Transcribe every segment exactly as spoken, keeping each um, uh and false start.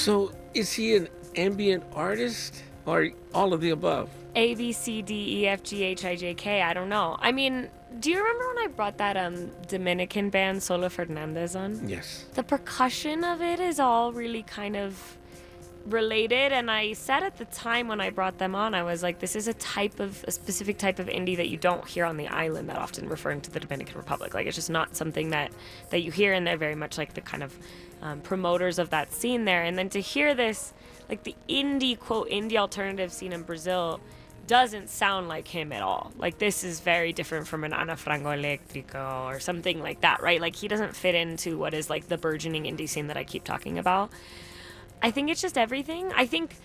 So is he an ambient artist or all of the above? A, B, C, D, E, F, G, H, I, J, K. I don't know. I mean, do you remember when I brought that um Dominican band Solo Fernandez on? Yes. The percussion of it is all really kind of related, and I said at the time when I brought them on, I was like, this is a type of a specific type of indie that you don't hear on the island that often, referring to the Dominican Republic. Like, it's just not something that that you hear, and they're very much like the kind of um, promoters of that scene there. And then to hear this, like the indie quote indie alternative scene in Brazil doesn't sound like him at all. Like, this is very different from an Ana Frango Eléctrico or something like that, right? Like, he doesn't fit into what is like the burgeoning indie scene that I keep talking about. I think it's just everything. I think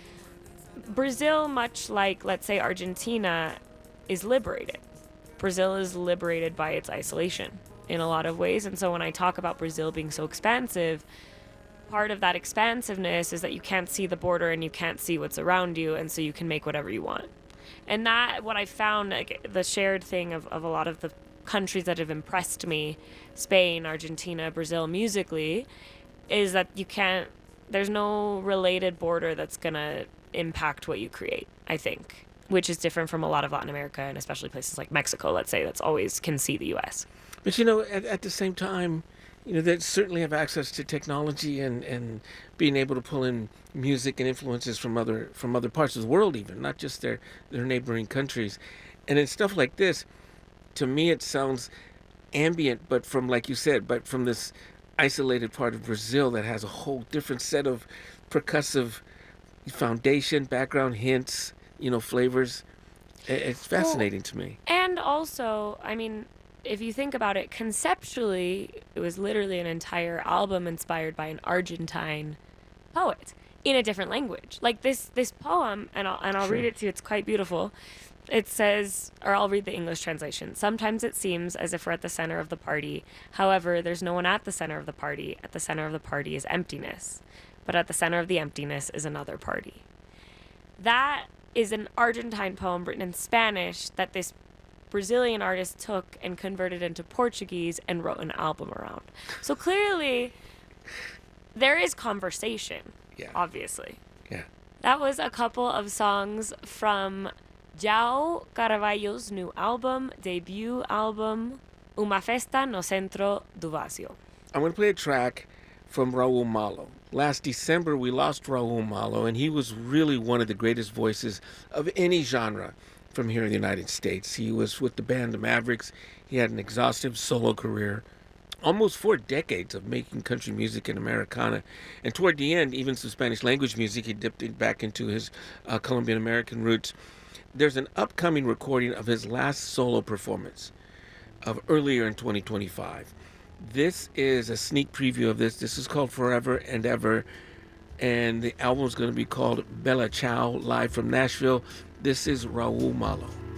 Brazil, much like, let's say, Argentina, is liberated. Brazil is liberated by its isolation in a lot of ways. And so when I talk about Brazil being so expansive, part of that expansiveness is that you can't see the border and you can't see what's around you, and so you can make whatever you want. And that, what I found, like, the shared thing of, of a lot of the countries that have impressed me, Spain, Argentina, Brazil, musically, is that you can't, there's no related border that's going to impact what you create, I think, which is different from a lot of Latin America and especially places like Mexico, let's say, that's always can see the U S. But, you know, at, at the same time, you know, they certainly have access to technology and, and being able to pull in music and influences from other from other parts of the world, even, not just their, their neighboring countries. And in stuff like this, to me, it sounds ambient, but from, like you said, but from this isolated part of Brazil that has a whole different set of percussive foundation, background hints, you know, flavors. It's fascinating well, to me. And also, I mean, if you think about it conceptually, it was literally an entire album inspired by an Argentine poet in a different language. Like this this poem, and I'll, and I'll Sure. read it to you, it's quite beautiful. It says, or I'll read the English translation. Sometimes it seems as if we're at the center of the party. However, there's no one at the center of the party. At the center of the party is emptiness. But at the center of the emptiness is another party. That is an Argentine poem written in Spanish that this Brazilian artist took and converted into Portuguese and wrote an album around. So clearly, there is conversation, Yeah. obviously. Yeah. That was a couple of songs from João Carvalho's new album, debut album, Uma Festa no Centro do Vazio. I'm going to play a track from Raul Malo. Last December, we lost Raul Malo, and he was really one of the greatest voices of any genre from here in the United States. He was with the band The Mavericks. He had an exhaustive solo career, almost four decades of making country music and Americana. And toward the end, even some Spanish language music, he dipped it back into his uh, Colombian American roots. There's an upcoming recording of his last solo performance of earlier in twenty twenty-five. This is a sneak preview of this. This is called Forever and Ever, and the album is going to be called Bella Ciao, live from Nashville. This is Raul Malo.